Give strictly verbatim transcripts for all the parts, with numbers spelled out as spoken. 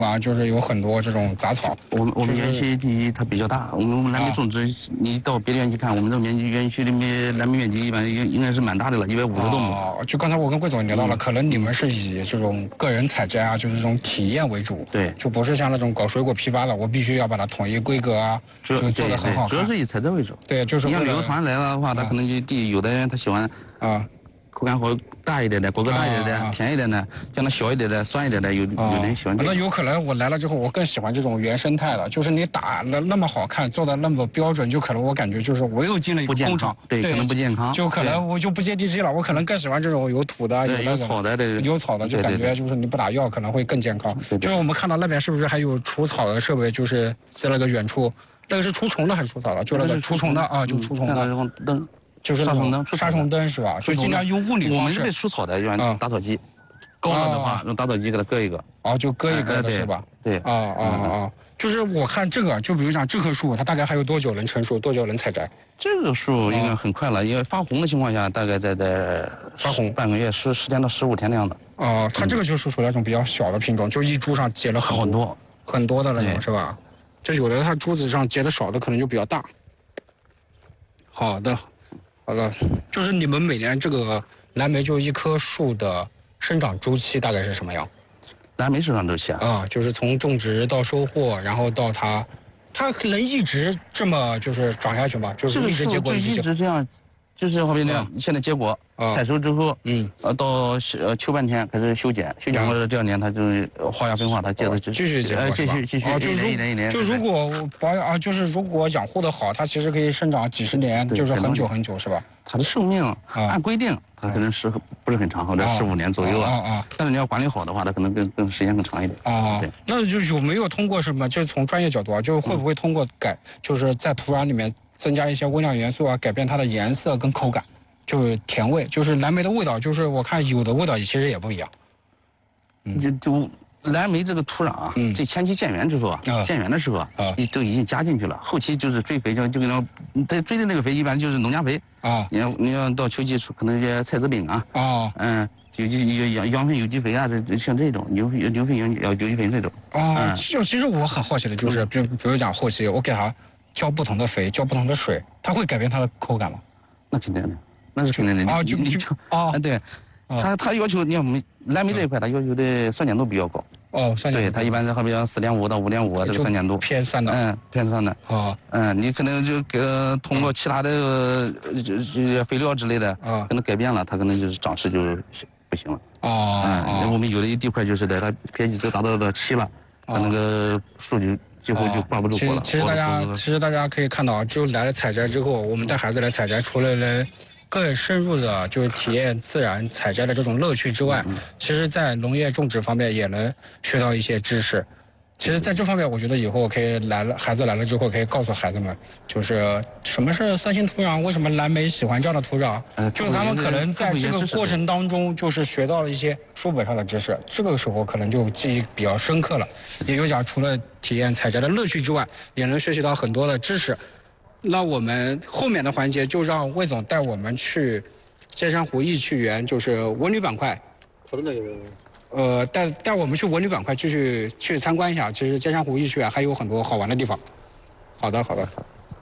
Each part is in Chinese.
啊，就是有很多这种杂草。 我们我们就是园区第一它比较大，我们蓝莓种植，你到别的园区看，我们这个园区园区里面蓝莓面积一般应应该是蛮大的了，一百五十多亩。 哦，就刚才我跟桂总聊到了，可能你们是以这种个人采摘啊，就是这种体验为主， 对， 就不是像那种搞水果批发的，我必须要把它统一规格啊，就做得很好看。 主要是以采摘为主。 对，就是你像旅游团来了的话，他可能就地有的人他喜欢啊。 口感好大一点的，果壳大一点的，啊、甜一点的，像那小一点的、酸一点的，有、啊、有人喜欢、这个。 那有可能我来了之后，我更喜欢这种原生态的，就是你打的那么好看，做的那么标准，就可能我感觉就是我又进了一个工厂， 对，可能不健康， 就可能我就不接地气了，我可能更喜欢这种有土的、有有草的、 有草的，就感觉就是你不打药可能会更健康。就是我们看到那边是不是还有除草的设备？就是在那个远处，那个是除虫的还是除草的？就那个除虫的啊，就除虫的。 灯。 就是杀虫灯， 杀虫灯是吧？就尽量用物理方式。 我们这边除草的用打草机，高了的话用打草机给它割一个。 哦，就割一割的是吧？ 对。 啊啊啊！就是我看这个，就比如讲这棵树，它大概还有多久能成熟？多久能采摘？ 这个树应该很快了，因为发红的情况下，大概在在发红半个月，十十天到十五天那样的。 哦，它这个就是属于那种比较小的品种，就一株上结了很多很多的那种是吧？这有的它株子上结的少的可能就比较大。好的。 好的，就是你们每年这个蓝莓就一棵树的生长周期大概是什么样？ 蓝莓生长周期啊？ 啊，就是从种植到收获，然后到它，它能一直这么就是长下去吗？就是一直结果一直这样，就是好比那样，现在结果，采收之后，嗯，呃，到呃秋半天开始修剪，修剪过了第二年它就花芽分化，它接着就继续结果， 继续继续啊，就一年一年。 就如果保养啊，就是如果养护的好，它其实可以生长几十年，就是很久很久，是吧？ 它的寿命按规定，它可能是不是很长，或者十五年左右啊啊。但是你要管理好的话，它可能更更时间更长一点啊。对，那就有没有通过什么？就是从专业角度啊，就是会不会通过改，就是在土壤里面增加一些微量元素啊，改变它的颜色跟口感？ 就是甜味，就是蓝莓的味道，就是我看有的味道其实也不一样。 嗯，就就蓝莓这个土壤啊，嗯，这前期建园之后啊，建园的时候啊，你都已经加进去了，后期就是追肥，就就跟那，在追的那个肥一般就是农家肥啊。你要你要到秋季可能些菜籽饼啊，啊，嗯，有机有养养分有机肥啊，这像这种牛牛粪有有有机肥这种。 啊，就其实我很好奇的就是，就比如讲后期我给它浇不同的肥，浇不同的水，它会改变它的口感吗？ 那肯定的。 那是肯定的啊，就就啊，对，他他要求你看我们蓝莓这一块，他要求的酸碱度比较高。 哦，酸碱度。 对，他一般是好比像四点五到五点五这个酸碱度。 偏酸的。 嗯，偏酸的。啊。嗯，你可能就给通过其他的这这肥料之类的，啊，可能改变了，它可能就是长势就是不行了。哦。嗯，我们有的一地块就是在它 pH 值达到了七了，它那个树就。 几乎就挂不住火了。 其实大家其实大家可以看到，就来采摘之后，我们带孩子来采摘，除了能更深入的就是体验自然采摘的这种乐趣之外，其实在农业种植方面也能学到一些知识。其实，在这方面，我觉得以后可以来了，孩子来了之后可以告诉孩子们，就是什么是酸性土壤，为什么蓝莓喜欢这样的土壤。就是他们可能在这个过程当中，就是学到了一些书本上的知识，这个时候可能就记忆比较深刻了。也就讲，除了体验采摘的乐趣之外，也能学习到很多的知识。那我们后面的环节就让魏总带我们去尖山湖艺趣园，就是文旅板块。好的，那个。 呃，带带我们去文旅板块继续去参观一下。其实尖山湖艺趣园还有很多好玩的地方。好的，好的。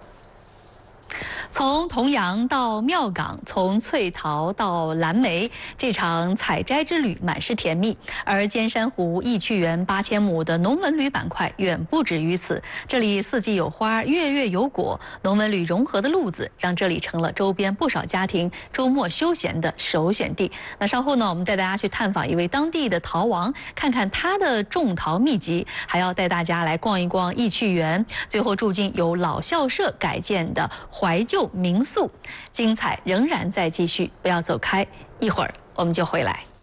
从童阳到庙岗，从翠桃到蓝莓，这场采摘之旅满是甜蜜。而尖山湖艺趣园八千亩的农文旅板块远不止于此，这里四季有花，月月有果，农文旅融合的路子，让这里成了周边不少家庭周末休闲的首选地。那稍后呢，我们带大家去探访一位当地的桃王，看看他的种桃秘籍，还要带大家来逛一逛艺趣园，最后住进由老校舍改建的怀旧 民宿，精彩仍然在继续，不要走开，一会儿我们就回来。